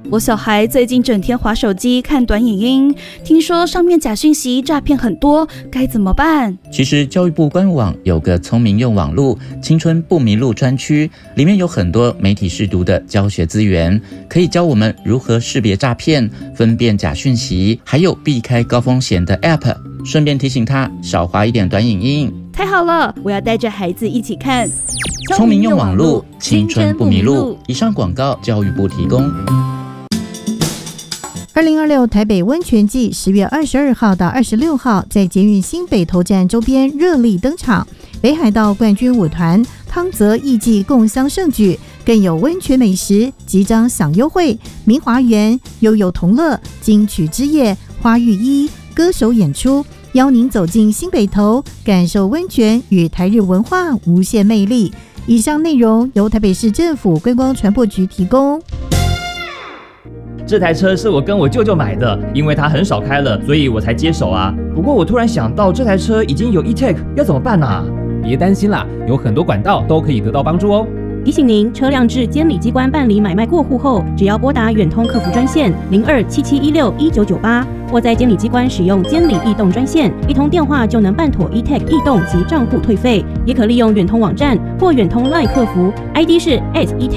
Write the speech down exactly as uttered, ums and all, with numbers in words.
我小孩最近整天滑手机看短影音，听说上面假讯息诈骗很多，该怎么办？ 其实教育部官网有个聪明用网路青春不迷路专区，里面有很多媒体识读的教学资源，可以教我们如何识别诈骗、分辨假讯息，还有避开高风险的 App。 顺便提醒他少滑一点短影音。 太好了，我要带着孩子一起看聪明用网路青春不迷路。以上广告教育部提供。 二零二六台北温泉季十月二十二号到二十六号在捷运新北投站周边热力登场，北海道冠军舞团汤泽艺伎共襄盛举，更有温泉美食即将享优惠，明华园、悠悠同乐、金曲之夜、花浴衣歌手演出，邀您走进新北投，感受温泉与台日文化无限魅力。以上内容由台北市政府观光传播局提供。 这台车是我跟我舅舅买的，因为他很少开了，所以我才接手啊。不过我突然想到，这台车已经有 E-Tech， 要怎么办啊？ 别担心啦，有很多管道都可以得到帮助哦。 提醒您，车辆至监理机关办理买卖过户后，只要拨打远通客服专线零二七七一六一九九八，或在监理机关使用监理易动专线，一通电话就能办妥 E-Tech 易动及账户退费。也可利用远通网站或远通 LINE 客服 ，I D 是 at E-Tech。